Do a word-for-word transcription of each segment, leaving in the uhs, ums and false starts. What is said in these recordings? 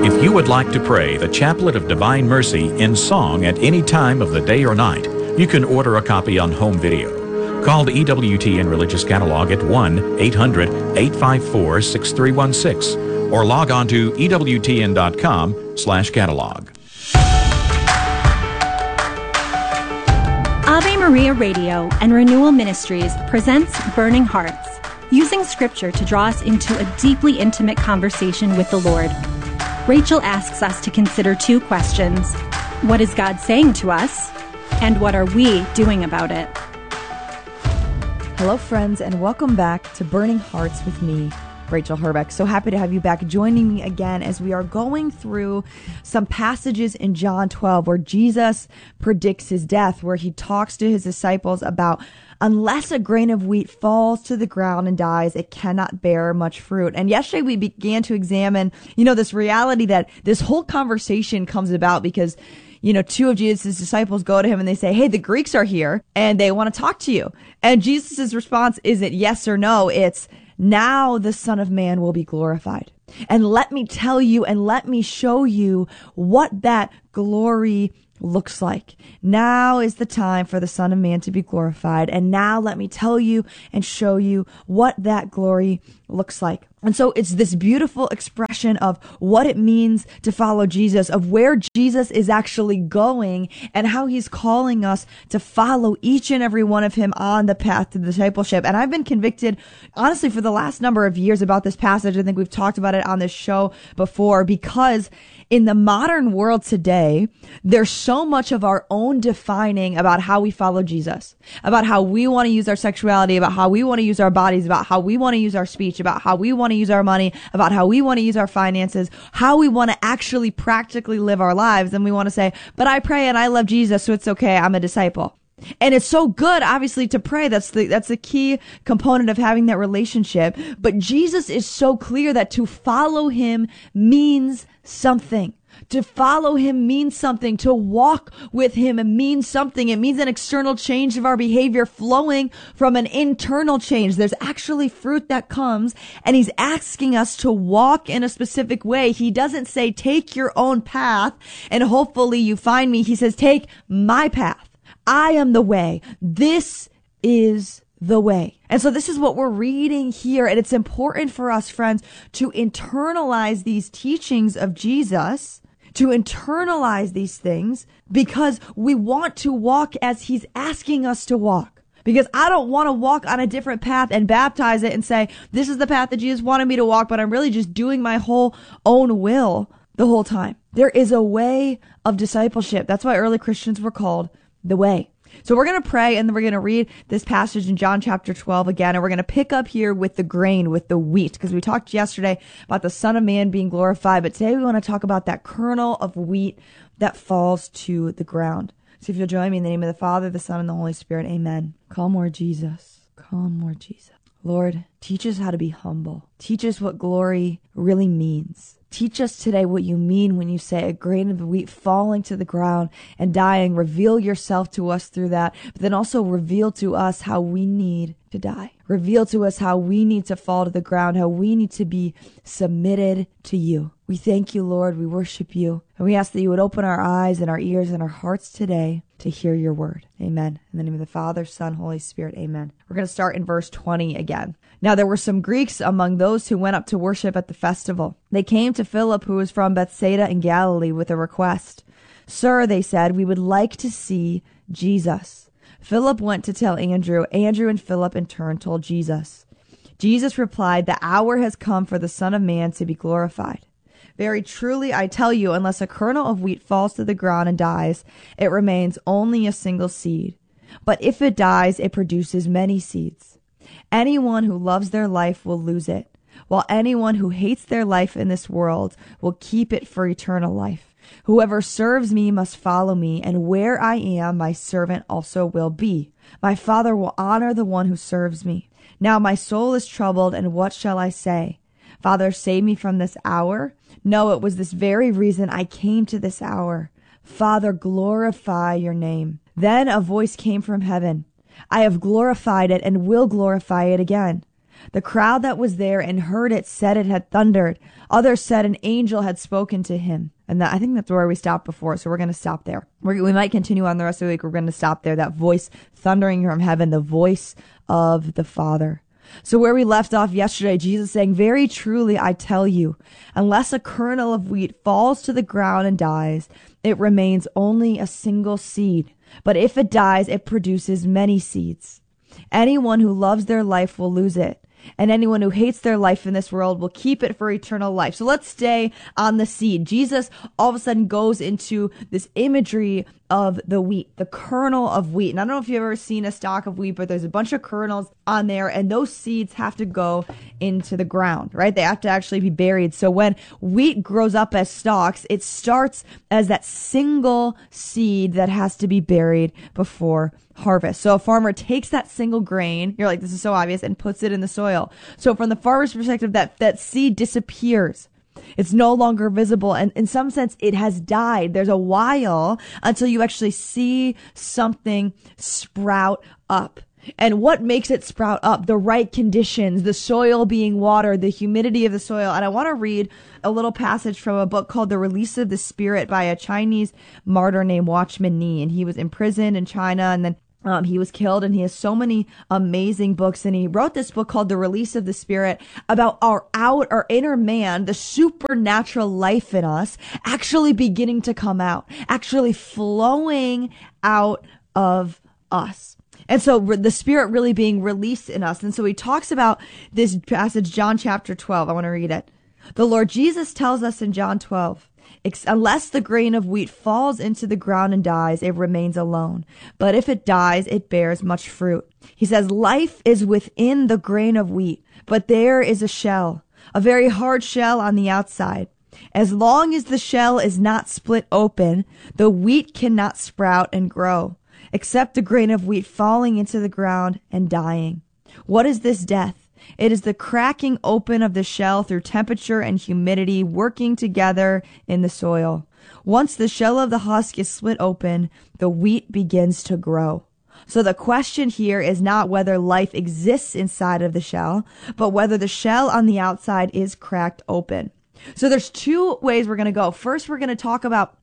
If you would like to pray the Chaplet of Divine Mercy in song at any time of the day or night, you can order a copy on home video. Call the E W T N Religious Catalog at one eight hundred eight five four six three one six or log on to E W T N dot com slash catalog. Ave Maria Radio and Renewal Ministries presents Burning Hearts, using Scripture to draw us into a deeply intimate conversation with the Lord. Rachel asks us to consider two questions. What is God saying to us? And what are we doing about it? Hello, friends, and welcome back to Burning Hearts with me, Rachel Herbeck. So happy to have you back joining me again as we are going through some passages in John twelve where Jesus predicts his death, where he talks to his disciples about unless a grain of wheat falls to the ground and dies, it cannot bear much fruit. And yesterday we began to examine, you know, this reality that this whole conversation comes about because, you know, two of Jesus' disciples go to him and they say, hey, the Greeks are here and they want to talk to you. And Jesus' response isn't yes or no. It's now the Son of Man will be glorified. And let me tell you and let me show you what that glory looks like. Now is the time for the Son of Man to be glorified. And now let me tell you and show you what that glory looks like. And so it's this beautiful expression of what it means to follow Jesus, of where Jesus is actually going and how he's calling us to follow each and every one of him on the path to discipleship. And I've been convicted, honestly, for the last number of years about this passage. I think we've talked about it on this show before, because in the modern world today, there's so much of our own defining about how we follow Jesus, about how we want to use our sexuality, about how we want to use our bodies, about how we want to use our speech, about how we want to use our money, about how we want to use our finances, how we want to actually practically live our lives. And we want to say, but I pray and I love Jesus, so it's okay, I'm a disciple. And it's so good, obviously, to pray. That's the, that's a key component of having that relationship. But Jesus is so clear that to follow him means something. To follow him means something. To walk with him means something. It means an external change of our behavior flowing from an internal change. There's actually fruit that comes, and he's asking us to walk in a specific way. He doesn't say, take your own path and hopefully you find me. He says, take my path. I am the way. This is the way. And so this is what we're reading here. And it's important for us, friends, to internalize these teachings of Jesus, to internalize these things, because we want to walk as he's asking us to walk. Because I don't want to walk on a different path and baptize it and say, this is the path that Jesus wanted me to walk, but I'm really just doing my whole own will the whole time. There is a way of discipleship. That's why early Christians were called the way. So we're going to pray, and then we're going to read this passage in John chapter twelve again, and we're going to pick up here with the grain, with the wheat, because we talked yesterday about the Son of Man being glorified, but today we want to talk about that kernel of wheat that falls to the ground. So if you'll join me in the name of the Father, the Son, and the Holy Spirit, amen. Come, Lord Jesus. Come, Lord Jesus. Lord, teach us how to be humble. Teach us what glory really means. Teach us today what you mean when you say a grain of wheat falling to the ground and dying. Reveal yourself to us through that, but then also reveal to us how we need to die. Reveal to us how we need to fall to the ground, how we need to be submitted to you. We thank you, Lord. We worship you. And we ask that you would open our eyes and our ears and our hearts today to hear your word. Amen. In the name of the Father, Son, Holy Spirit. Amen. We're going to start in verse twenty again. Now there were some Greeks among those who went up to worship at the festival. They came to Philip, who was from Bethsaida in Galilee, with a request. Sir, they said, we would like to see Jesus. Philip went to tell Andrew. Andrew and Philip in turn told Jesus. Jesus replied, the hour has come for the Son of Man to be glorified. Very truly, I tell you, unless a kernel of wheat falls to the ground and dies, it remains only a single seed. But if it dies, it produces many seeds. Anyone who loves their life will lose it, while anyone who hates their life in this world will keep it for eternal life. Whoever serves me must follow me, and where I am, my servant also will be. My Father will honor the one who serves me. Now my soul is troubled, and what shall I say? Father, save me from this hour. No, it was this very reason I came to this hour. Father, glorify your name. Then a voice came from heaven. I have glorified it and will glorify it again. The crowd that was there and heard it said it had thundered. Others said an angel had spoken to him. And that, I think that's where we stopped before, so we're going to stop there. We're, we might continue on the rest of the week. We're going to stop there. That voice thundering from heaven, the voice of the Father. So where we left off yesterday, Jesus saying, very truly I tell you, unless a kernel of wheat falls to the ground and dies, it remains only a single seed. But if it dies, it produces many seeds. Anyone who loves their life will lose it. And anyone who hates their life in this world will keep it for eternal life. So let's stay on the seed. Jesus all of a sudden goes into this imagery of the wheat, the kernel of wheat. And I don't know if you've ever seen a stalk of wheat, but there's a bunch of kernels on there, and those seeds have to go into the ground, right? They have to actually be buried. So when wheat grows up as stalks, it starts as that single seed that has to be buried before harvest. So a farmer takes that single grain, you're like, this is so obvious, and puts it in the soil. So from the farmer's perspective, that, that seed disappears. It's no longer visible. And in some sense, it has died. There's a while until you actually see something sprout up. And what makes it sprout up? The right conditions, the soil being watered, the humidity of the soil. And I want to read a little passage from a book called The Release of the Spirit by a Chinese martyr named Watchman Nee. And he was imprisoned in China, and then Um, he was killed, and he has so many amazing books. And he wrote this book called The Release of the Spirit about our out, our inner man, the supernatural life in us actually beginning to come out, actually flowing out of us. And so re- the Spirit really being released in us. And so he talks about this passage, John chapter twelve. I want to read it. The Lord Jesus tells us in John twelve, unless the grain of wheat falls into the ground and dies, it remains alone. But if it dies, it bears much fruit. He says, life is within the grain of wheat, but there is a shell, a very hard shell on the outside. As long as the shell is not split open, the wheat cannot sprout and grow, except the grain of wheat falling into the ground and dying. What is this death? It is the cracking open of the shell through temperature and humidity working together in the soil. Once the shell of the husk is split open, the wheat begins to grow. So the question here is not whether life exists inside of the shell, but whether the shell on the outside is cracked open. So there's two ways we're going to go. First, we're going to talk about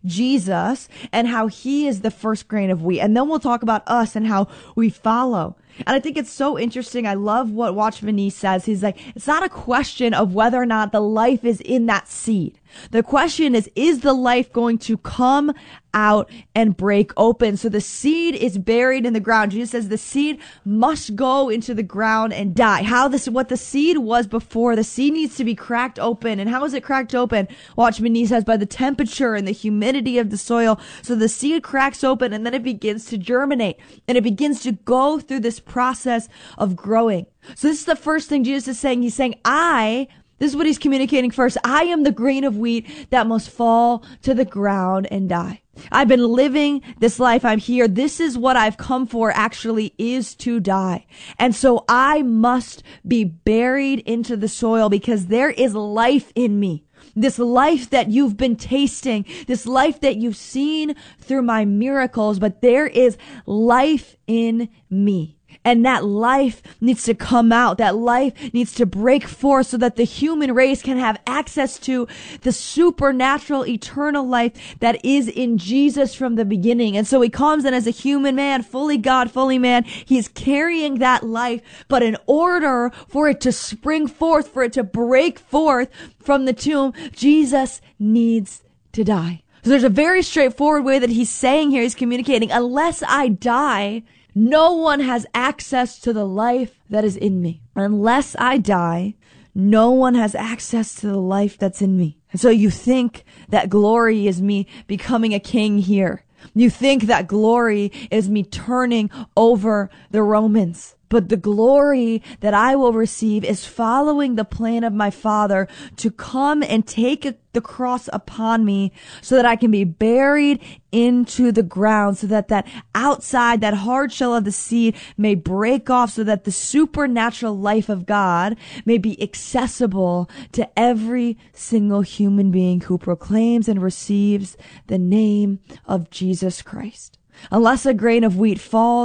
Jesus and how he is the first grain of wheat. And then we'll talk about us and how we follow. And I think it's so interesting. I love what Watchman Nee says. He's like, it's not a question of whether or not the life is in that seed. The question is, is the life going to come out and break open? So the seed is buried in the ground. Jesus says the seed must go into the ground and die. How this, what the seed was before, the seed needs to be cracked open. And how is it cracked open? Watchman Nee says by the temperature and the humidity of the soil. So the seed cracks open, and then it begins to germinate, and it begins to go through this process of growing. So this is the first thing Jesus is saying. He's saying, I, this is what he's communicating first. I am the grain of wheat that must fall to the ground and die. I've been living this life. I'm here. This is what I've come for, actually, is to die. And so I must be buried into the soil because there is life in me. This life that you've been tasting, this life that you've seen through my miracles, but there is life in me. And that life needs to come out. That life needs to break forth so that the human race can have access to the supernatural, eternal life that is in Jesus from the beginning. And so he comes in as a human man, fully God, fully man. He's carrying that life. But in order for it to spring forth, for it to break forth from the tomb, Jesus needs to die. So there's a very straightforward way that he's saying here, he's communicating, unless I die, no one has access to the life that is in me. Unless I die, no one has access to the life that's in me. And so you think that glory is me becoming a king here. You think that glory is me turning over the Romans. But the glory that I will receive is following the plan of my Father to come and take the cross upon me so that I can be buried into the ground, so that that outside, that hard shell of the seed may break off, so that the supernatural life of God may be accessible to every single human being who proclaims and receives the name of Jesus Christ. Unless a grain of wheat falls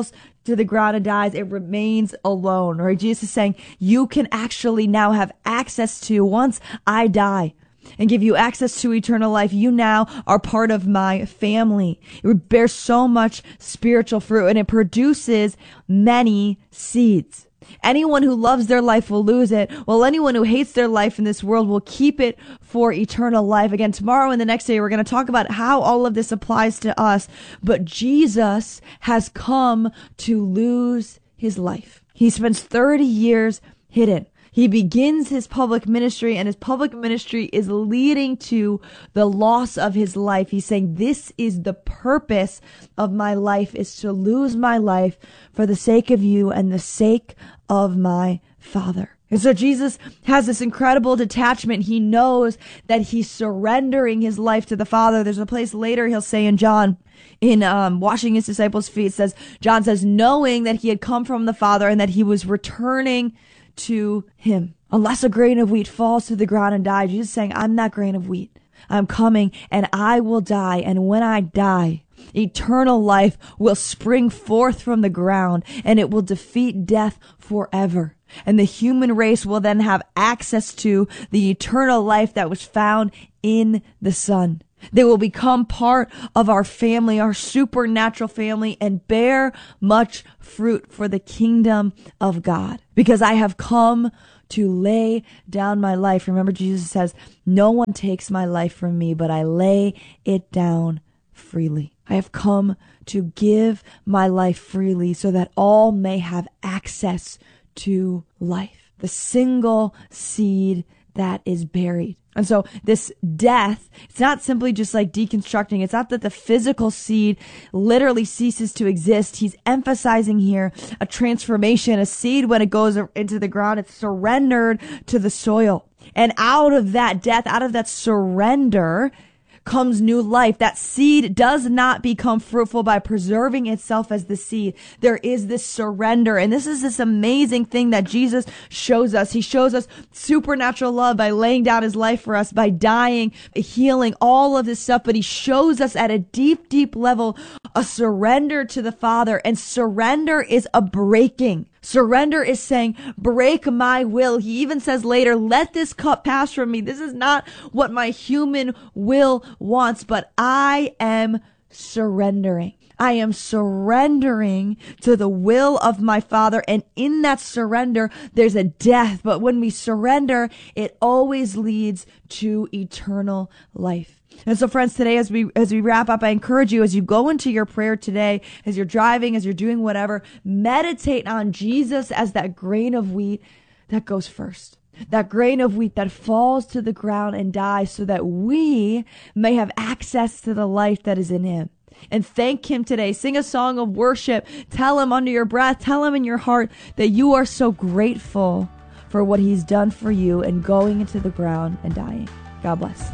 to the ground and dies, it remains alone. Right? Jesus is saying, you can actually now have access to, once I die and give you access to eternal life, you now are part of my family. It bears so much spiritual fruit, and it produces many seeds. Anyone who loves their life will lose it, while anyone who hates their life in this world will keep it for eternal life. Again, tomorrow and the next day, we're going to talk about how all of this applies to us. But Jesus has come to lose his life. He spends thirty years hidden. He begins his public ministry, and his public ministry is leading to the loss of his life. He's saying, this is the purpose of my life, is to lose my life for the sake of you and the sake of my Father. And so Jesus has this incredible detachment. He knows that he's surrendering his life to the Father. There's a place later he'll say in John, in um, washing his disciples' feet, says, John says, knowing that he had come from the Father and that he was returning to him. Unless a grain of wheat falls to the ground and dies, Jesus is saying, I'm that grain of wheat. I'm coming and I will die. And when I die, eternal life will spring forth from the ground, and it will defeat death forever. And the human race will then have access to the eternal life that was found in the Son. They will become part of our family, our supernatural family, and bear much fruit for the kingdom of God. Because I have come to lay down my life. Remember, Jesus says, no one takes my life from me, but I lay it down freely. I have come to give my life freely so that all may have access to life. The single seed that is buried. And so this death, it's not simply just like deconstructing. It's not that the physical seed literally ceases to exist. He's emphasizing here a transformation. A seed, when it goes into the ground, it's surrendered to the soil. And out of that death, out of that surrender, comes new life. That seed does not become fruitful by preserving itself as the seed. There is this surrender. And this is this amazing thing that Jesus shows us. He shows us supernatural love by laying down his life for us, by dying, healing, all of this stuff. But he shows us at a deep, deep level a surrender to the Father. And surrender is a breaking. Surrender is saying, break my will. He even says later, let this cup pass from me. This is not what my human will wants, but I am surrendering. I am surrendering to the will of my Father. And in that surrender, there's a death. But when we surrender, it always leads to eternal life. And so, friends, today, as we as we wrap up, I encourage you, as you go into your prayer today, as you're driving, as you're doing whatever, meditate on Jesus as that grain of wheat that goes first. That grain of wheat that falls to the ground and dies so that we may have access to the life that is in him. And thank him today. Sing a song of worship. Tell him under your breath. Tell him in your heart that you are so grateful for what he's done for you and going into the ground and dying. God bless.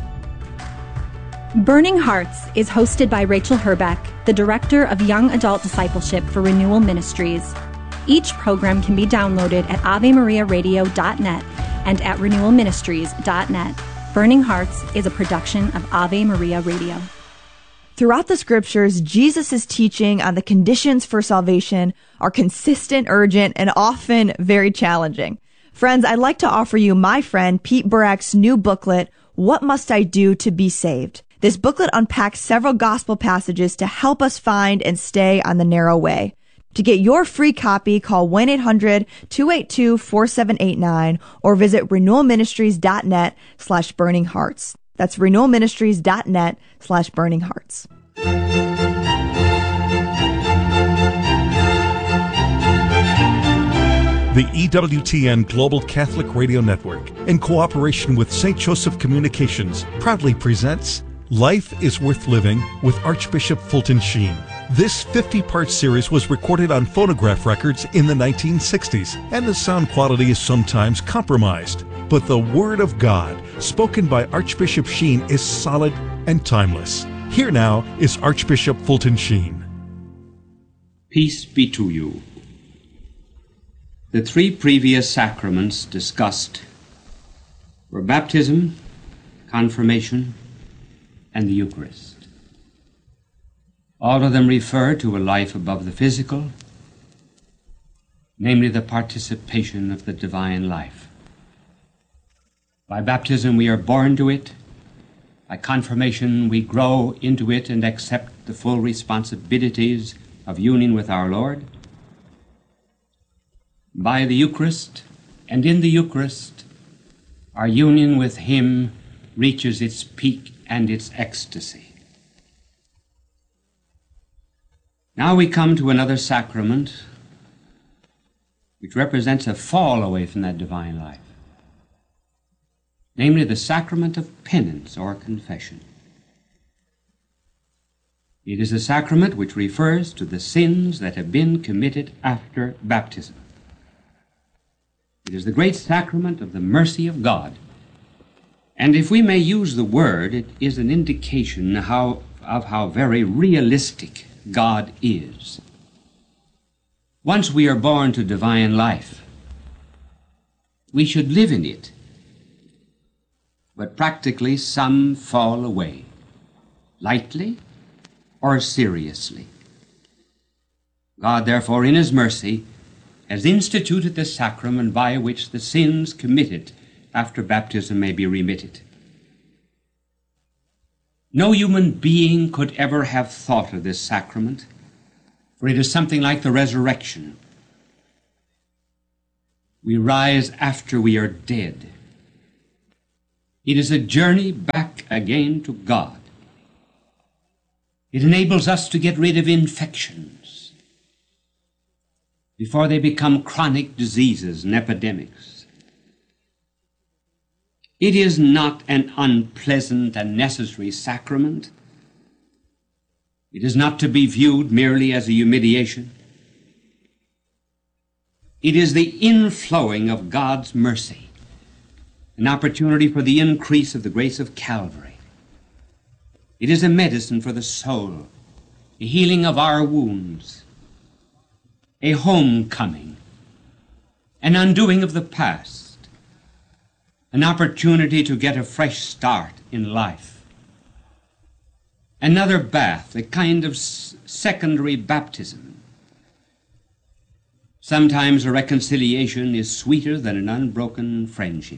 Burning Hearts is hosted by Rachel Herbeck, the Director of Young Adult Discipleship for Renewal Ministries. Each program can be downloaded at ave maria radio dot net and at renewal ministries dot net. Burning Hearts is a production of Ave Maria Radio. Throughout the scriptures, Jesus' teaching on the conditions for salvation are consistent, urgent, and often very challenging. Friends, I'd like to offer you my friend Pete Burak's new booklet, What Must I Do to Be Saved? This booklet unpacks several gospel passages to help us find and stay on the narrow way. To get your free copy, call one eight hundred two eight two four seven eight nine or visit renewal ministries dot net slash burning hearts. That's renewal ministries dot net slash burning hearts. The E W T N Global Catholic Radio Network, in cooperation with Saint Joseph Communications, proudly presents Life is Worth Living with Archbishop Fulton Sheen. This fifty-part series was recorded on phonograph records in the nineteen sixties, and the sound quality is sometimes compromised. But the Word of God, spoken by Archbishop Sheen, is solid and timeless. Here now is Archbishop Fulton Sheen. Peace be to you. The three previous sacraments discussed were baptism, confirmation, and the Eucharist. All of them refer to a life above the physical namely the participation of the divine life. By baptism we are born to it. By confirmation we grow into it and accept the full responsibilities of union with our Lord. By the Eucharist, and in the Eucharist, our union with Him reaches its peak and its ecstasy. Now we come to another sacrament which represents a fall away from that divine life, namely the sacrament of penance or confession. It is a sacrament which refers to the sins that have been committed after baptism. It is the great sacrament of the mercy of God. And if we may use the word, it is an indication how, of how very realistic God is. Once we are born to divine life, we should live in it. But practically some fall away, lightly or seriously. God, therefore, in His mercy, has instituted the sacrament by which the sins committed after baptism may be remitted. No human being could ever have thought of this sacrament, for it is something like the resurrection. We rise after we are dead. It is a journey back again to God. It enables us to get rid of infections before they become chronic diseases and epidemics. It is not an unpleasant and necessary sacrament. It is not to be viewed merely as a humiliation. It is the inflowing of God's mercy, an opportunity for the increase of the grace of Calvary. It is a medicine for the soul, a healing of our wounds, a homecoming, an undoing of the past, an opportunity to get a fresh start in life, another bath, a kind of s- secondary baptism. Sometimes a reconciliation is sweeter than an unbroken friendship.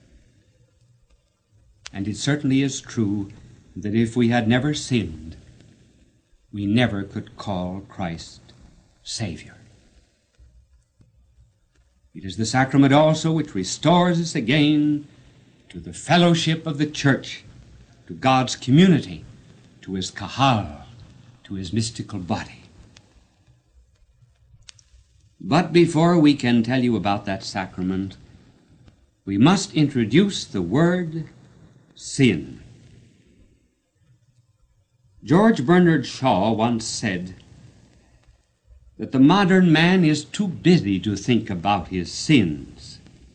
And it certainly is true that if we had never sinned, we never could call Christ Savior. It is the sacrament also which restores us again to the fellowship of the church, to God's community, to His kahal, to His mystical body. But before we can tell you about that sacrament, we must introduce the word sin. George Bernard Shaw once said that the modern man is too busy to think about his sins.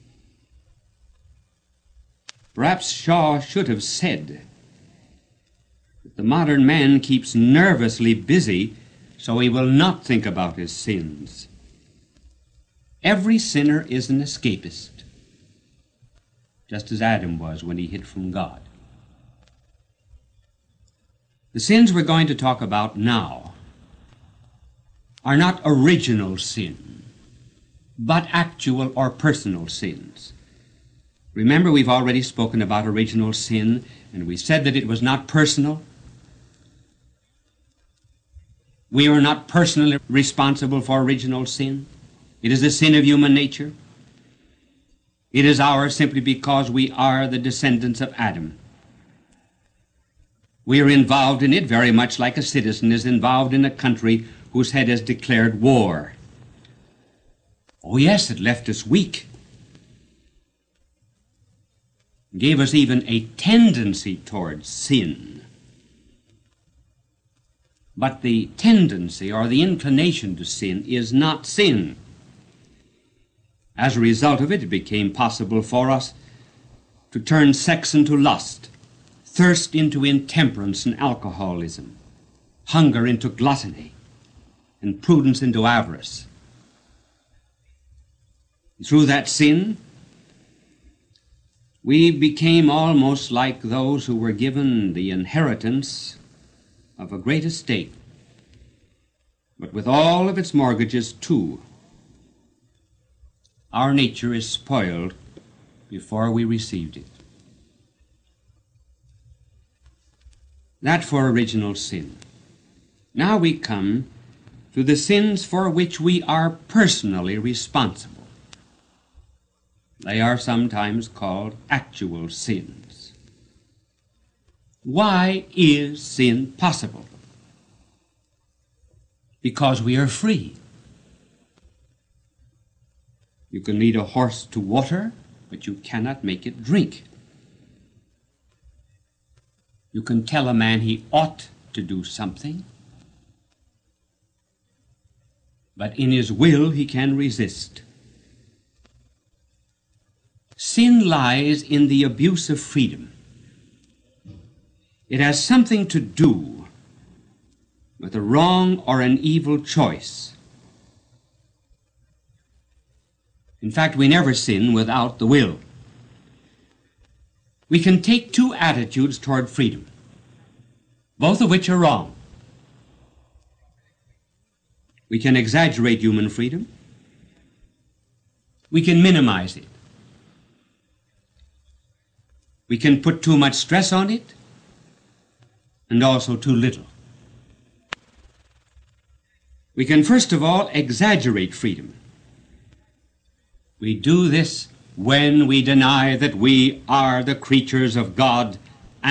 Perhaps Shaw should have said that the modern man keeps nervously busy so he will not think about his sins. Every sinner is an escapist, just as Adam was when he hid from God. The sins we're going to talk about now are not original sin, but actual or personal sins. Remember, we've already spoken about original sin, and we said that it was not personal. We are not personally responsible for original sin. It is a sin of human nature. It is ours simply because we are the descendants of Adam. We are involved in it very much like a citizen is involved in a country whose head has declared war. Oh yes, it left us weak. It gave us even a tendency towards sin. But the tendency or the inclination to sin is not sin. As a result of it, it became possible for us to turn sex into lust, thirst into intemperance and alcoholism, hunger into gluttony, and prudence into avarice. Through that sin, we became almost like those who were given the inheritance of a great estate, but with all of its mortgages too. our nature is spoiled before we received it. That for original sin. Now we come to the sins for which we are personally responsible. They are sometimes called actual sins. Why is sin possible? Because we are free. You can lead a horse to water, but you cannot make it drink. You can tell a man he ought to do something, but in his will he can resist. Sin lies in the abuse of freedom. It has something to do with a wrong or an evil choice. In fact, we never sin without the will. We can take two attitudes toward freedom, both of which are wrong. We can exaggerate human freedom. We can minimize it. We can put too much stress on it, and also too little. We can first of all exaggerate freedom. We do this when we deny that we are the creatures of God